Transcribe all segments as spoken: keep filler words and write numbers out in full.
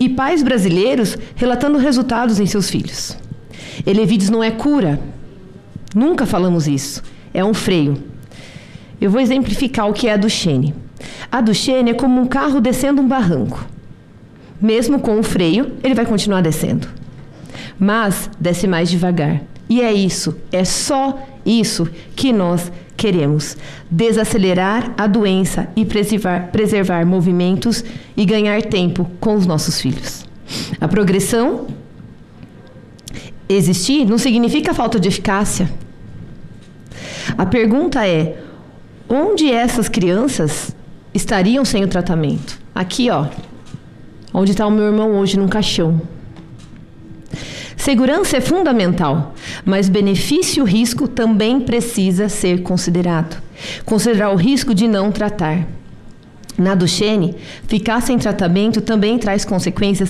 e pais brasileiros relatando resultados em seus filhos. Elevides não é cura. Nunca falamos isso. É um freio. Eu vou exemplificar o que é a Duchenne. A Duchenne é como um carro descendo um barranco. Mesmo com o freio, ele vai continuar descendo. Mas desce mais devagar. E é isso, é só isso que nós queremos. Desacelerar a doença e preservar, preservar movimentos e ganhar tempo com os nossos filhos. A progressão existir não significa falta de eficácia. A pergunta é, onde essas crianças estariam sem o tratamento? Aqui, ó. Onde está o meu irmão hoje, num caixão. Segurança é fundamental, mas benefício e risco também precisa ser considerado. Considerar o risco de não tratar. Na Duchenne, ficar sem tratamento também traz consequências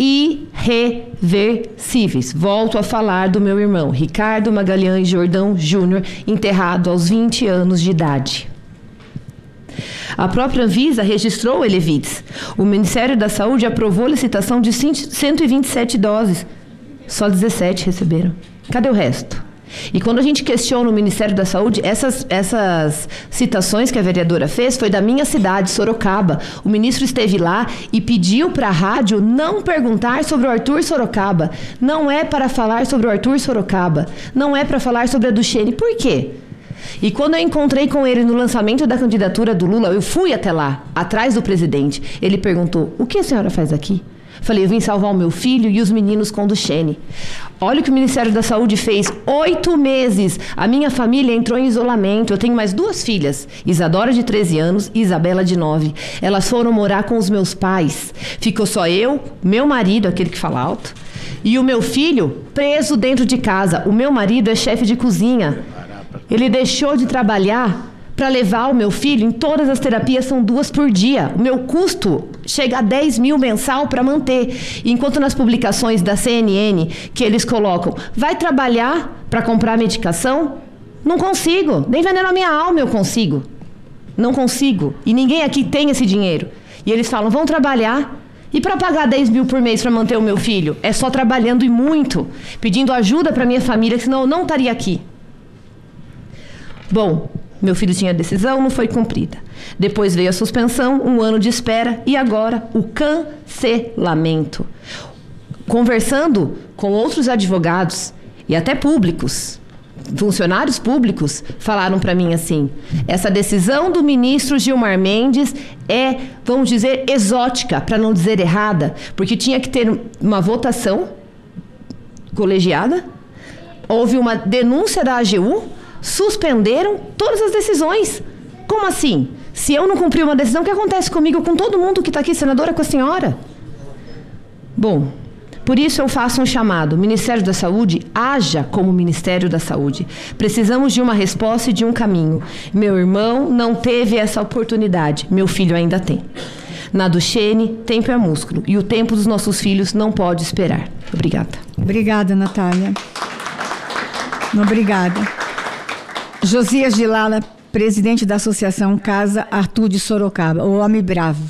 irreversíveis. Volto a falar do meu irmão, Ricardo Magalhães Jordão Júnior, enterrado aos vinte anos de idade. A própria Anvisa registrou o Elevides. O Ministério da Saúde aprovou a licitação de cento e vinte e sete doses. Só dezessete receberam. Cadê o resto? E quando a gente questiona o Ministério da Saúde, essas, essas citações que a vereadora fez foi da minha cidade, Sorocaba. O ministro esteve lá e pediu para a rádio não perguntar sobre o Arthur Sorocaba. Não é para falar sobre o Arthur Sorocaba. Não é para falar sobre a Duchenne. Por quê? E quando eu encontrei com ele no lançamento da candidatura do Lula, eu fui até lá, atrás do presidente. Ele perguntou, o que a senhora faz aqui? Falei, eu vim salvar o meu filho e os meninos com Duchenne. Olha o que o Ministério da Saúde fez. Oito meses. A minha família entrou em isolamento. Eu tenho mais duas filhas. Isadora, de treze anos, e Isabela, de nove. Elas foram morar com os meus pais. Ficou só eu, meu marido, aquele que fala alto, e o meu filho preso dentro de casa. O meu marido é chefe de cozinha. Ele deixou de trabalhar para levar o meu filho em todas as terapias, são duas por dia. O meu custo chega a dez mil mensal para manter. Enquanto nas publicações da C N N, que eles colocam, vai trabalhar para comprar medicação? Não consigo. Nem vendendo a minha alma eu consigo. Não consigo. E ninguém aqui tem esse dinheiro. E eles falam, vão trabalhar. E para pagar dez mil por mês para manter o meu filho? É só trabalhando e muito. Pedindo ajuda para minha família, senão eu não estaria aqui. Bom, meu filho tinha decisão, não foi cumprida. Depois veio a suspensão, um ano de espera e agora o cancelamento. Conversando com outros advogados e até públicos, funcionários públicos, falaram para mim assim, essa decisão do ministro Gilmar Mendes é, vamos dizer, exótica, para não dizer errada, porque tinha que ter uma votação colegiada, houve uma denúncia da A G U, suspenderam todas as decisões. Como assim? Se eu não cumprir uma decisão, o que acontece comigo, com todo mundo que está aqui, senadora, com a senhora? Bom, por isso eu faço um chamado. Ministério da Saúde, haja como Ministério da Saúde. Precisamos de uma resposta e de um caminho. Meu irmão não teve essa oportunidade. Meu filho ainda tem. Na Duchenne, tempo é músculo. E o tempo dos nossos filhos não pode esperar. Obrigada. Obrigada, Natália. Obrigada. Josias de Lala, presidente da Associação Casa Arthur de Sorocaba, o homem bravo.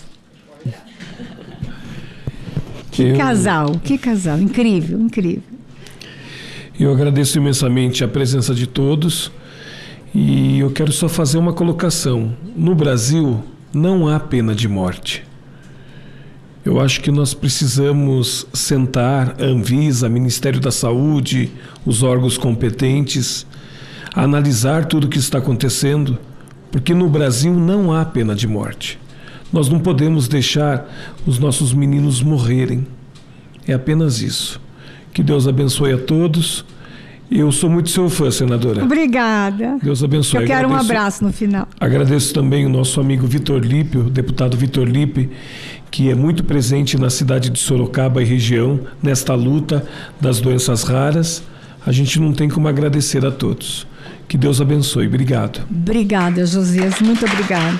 Que eu, casal, que casal, incrível, incrível. Eu agradeço imensamente a presença de todos e eu quero só fazer uma colocação. No Brasil, não há pena de morte. Eu acho que nós precisamos sentar, a Anvisa, Ministério da Saúde, os órgãos competentes, analisar tudo o que está acontecendo, porque no Brasil não há pena de morte. Nós não podemos deixar os nossos meninos morrerem. É apenas isso. Que Deus abençoe a todos. Eu sou muito seu fã, senadora. Obrigada. Deus abençoe. Eu quero agradeço, um abraço no final. Agradeço também o nosso amigo Vitor Lippe, o deputado Vitor Lippe, que é muito presente na cidade de Sorocaba e região, nesta luta das doenças raras. A gente não tem como agradecer a todos. Que Deus abençoe. Obrigado. Obrigada, Josias. Muito obrigada.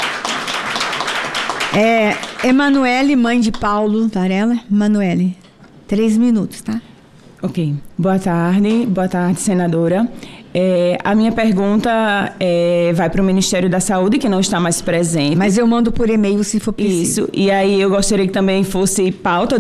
É, Emanuele, mãe de Paulo Varela. Emanuele, três minutos, tá? Ok. Boa tarde. Boa tarde, senadora. É, a minha pergunta é, vai para o Ministério da Saúde, que não está mais presente. Mas eu mando por e-mail se for preciso. Isso. E aí eu gostaria que também fosse pauta